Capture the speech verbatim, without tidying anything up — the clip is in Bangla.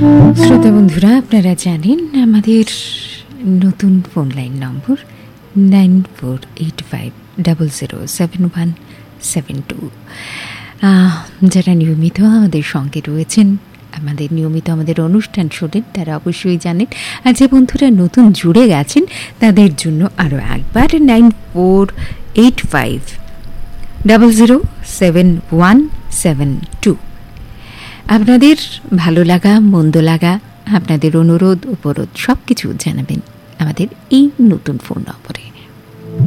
শ্রোতা বন্ধুরা, আপনারা জানেন আমাদের নতুন phone line number nine four eight five double zero seven one seven two. যারা নিয়মিত আমাদের সঙ্গে রয়েছেন, আমাদের নিয়মিত আমাদের অনুষ্ঠান শোনেন, তারা অবশ্যই জানেন। আর যে বন্ধুরা নতুন জুড়ে গেছেন তাদের জন্য আরও একবার nine four eight five double zero seven one seven two. আপনাদের ভালো লাগা, মন্দ লাগা, আপনাদের অনুরোধ উপরোধ সব কিছু জানাবেন আমাদের এই নতুন ফোন নম্বরে।